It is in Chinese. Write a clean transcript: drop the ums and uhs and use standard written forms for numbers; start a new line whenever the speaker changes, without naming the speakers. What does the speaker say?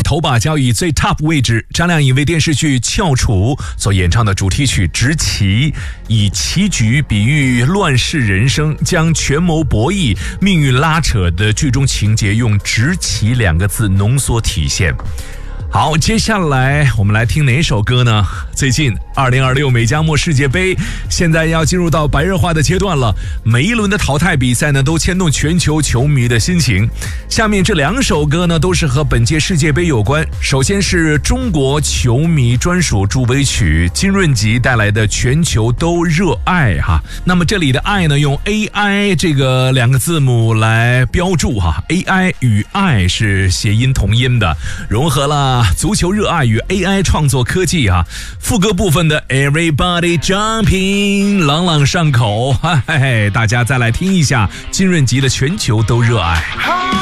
头把交椅最 top 位置，张靓颖为电视剧《翘楚》所演唱的主题曲《执棋》，以棋局比喻乱世人生，将权谋博弈、命运拉扯的剧中情节用执棋2个字浓缩体现。好，接下来我们来听哪首歌呢？最近2026美加墨世界杯现在要进入到白热化的阶段了，每一轮的淘汰比赛呢都牵动全球球迷的心情。下面这2首歌呢都是和本届世界杯有关。首先是中国球迷专属助威曲，金润吉带来的全球都热爱哈。那么这里的爱呢用 AI 这个2个字母来标注哈， AI 与爱是谐音同音的，融合了足球热爱与 AI 创作科技啊。副歌部分的 Everybody Jumping 朗朗上口，大家再来听一下金润吉的全球都热爱。